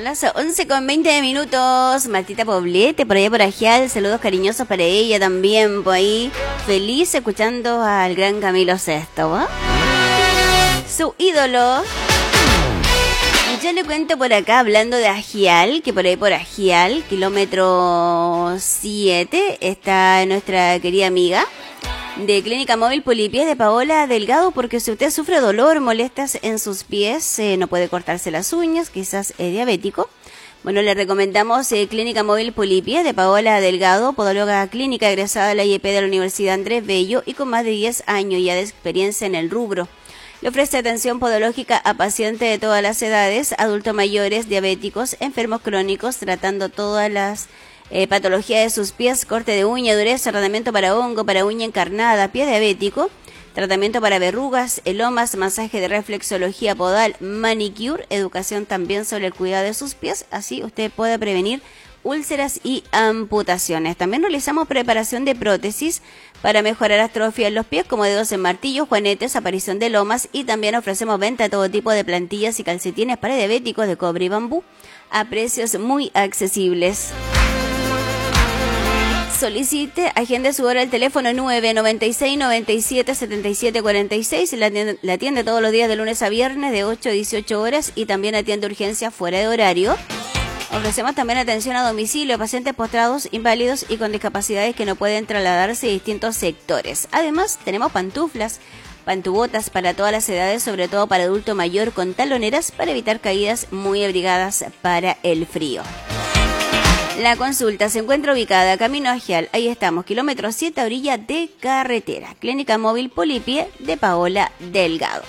Son las 11:20. Martita Poblete, por allá por Ajial. Saludos cariñosos para ella también, por ahí. Feliz escuchando al gran Camilo Sesto, ¿eh? Su ídolo. Yo le cuento por acá, hablando de Ajial, que por ahí por Ajial, kilómetro 7, está nuestra querida amiga de Clínica Móvil Polipiés de Paola Delgado, porque si usted sufre dolor, molestias en sus pies, no puede cortarse las uñas, quizás es diabético. Bueno, le recomendamos Clínica Móvil Polipiés de Paola Delgado, podóloga clínica egresada de la IEP de la Universidad Andrés Bello y con más de 10 años ya de experiencia en el rubro. Le ofrece atención podológica a pacientes de todas las edades, adultos mayores, diabéticos, enfermos crónicos, tratando todas las patologías de sus pies, corte de uña, dureza, tratamiento para hongo, para uña encarnada, pie diabético, tratamiento para verrugas, elomas, masaje de reflexología podal, manicure, educación también sobre el cuidado de sus pies, así usted puede prevenir úlceras y amputaciones. También realizamos preparación de prótesis para mejorar atrofia en los pies, como dedos en martillo, juanetes, aparición de lomas, y también ofrecemos venta de todo tipo de plantillas y calcetines para diabéticos de cobre y bambú a precios muy accesibles. Solicite, agende su hora al teléfono 996 97 77 46. La atiende todos los días de lunes a viernes de 8 a 18 horas y también atiende urgencias fuera de horario. Ofrecemos también atención a domicilio a pacientes postrados, inválidos y con discapacidades que no pueden trasladarse a distintos sectores. Además, tenemos pantuflas, pantubotas para todas las edades, sobre todo para adulto mayor, con taloneras para evitar caídas, muy abrigadas para el frío. La consulta se encuentra ubicada Camino Ajial, ahí estamos, kilómetro 7 a orilla de carretera. Clínica Móvil Polipié de Paola Delgado.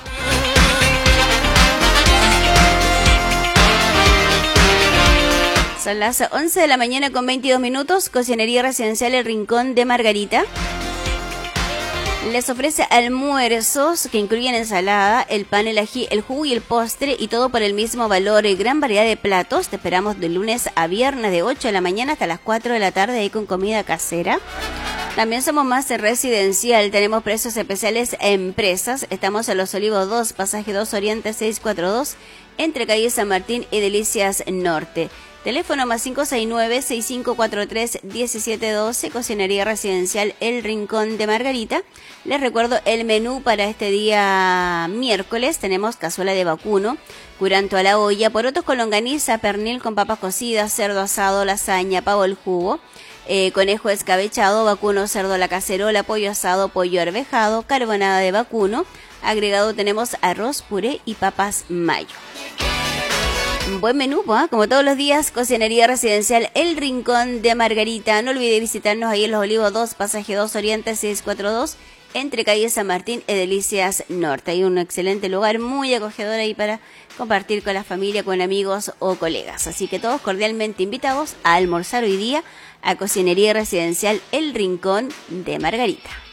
Son las 11 de la mañana con 22 minutos. Cocinería Residencial El Rincón de Margarita les ofrece almuerzos que incluyen ensalada, el pan, el ají, el jugo y el postre, y todo por el mismo valor. Gran variedad de platos. Te esperamos de lunes a viernes de 8 de la mañana hasta las 4 de la tarde, ahí con comida casera. También somos más residencial, tenemos precios especiales a empresas. Estamos en Los Olivos 2, pasaje 2 Oriente 642, entre calle San Martín y Delicias Norte. Teléfono más 569-6543-1712, Cocinería Residencial El Rincón de Margarita. Les recuerdo el menú para este día miércoles. Tenemos cazuela de vacuno, curanto a la olla, porotos con longaniza, pernil con papas cocidas, cerdo asado, lasaña, pavo al jugo, conejo escabechado, vacuno, cerdo a la cacerola, pollo asado, pollo arvejado, carbonada de vacuno. Agregado tenemos arroz, puré y papas mayo. Buen menú, ¿eh? Como todos los días, Cocinería Residencial El Rincón de Margarita. No olvide visitarnos ahí en Los Olivos 2, pasaje 2 Oriente 642, entre calle San Martín y Delicias Norte. Hay un excelente lugar, muy acogedor ahí para compartir con la familia, con amigos o colegas. Así que todos cordialmente invitados a almorzar hoy día a Cocinería Residencial El Rincón de Margarita.